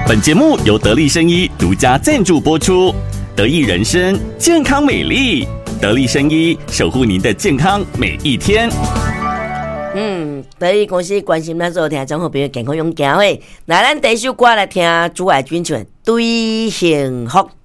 本节目由得力生医独家赞助播出，得益人生健康美丽，得力生医守护您的健康每一天。 得益公司关心咱所有听众好朋友健康勇敢的，来咱第一首歌来听朱海军唱《对幸福》。